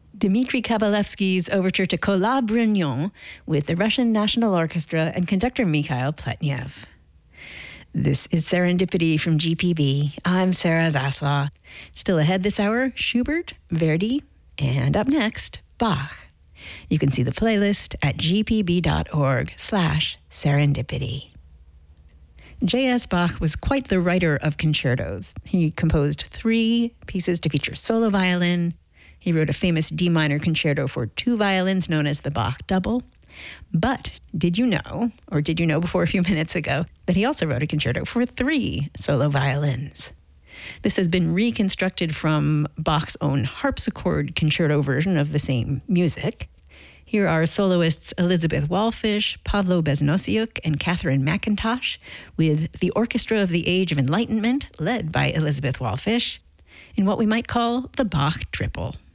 Dmitry Kabalevsky's overture to Kola Brunyon with the Russian National Orchestra and conductor Mikhail Pletnev. This is Serendipity from GPB. I'm Sarah Zaslaw. Still ahead this hour, Schubert, Verdi, and up next, Bach. You can see the playlist at gpb.org/serendipity. J.S. Bach was quite the writer of concertos. He composed 3 pieces to feature solo violin. He wrote a famous D minor concerto for 2 violins known as the Bach Double. But did you know before a few minutes ago, that he also wrote a concerto for 3 solo violins? This has been reconstructed from Bach's own harpsichord concerto version of the same music. Here are soloists Elizabeth Wallfish, Pavlo Beznosiuk, and Catherine McIntosh, with the Orchestra of the Age of Enlightenment, led by Elizabeth Wallfish, in what we might call the Bach Triple.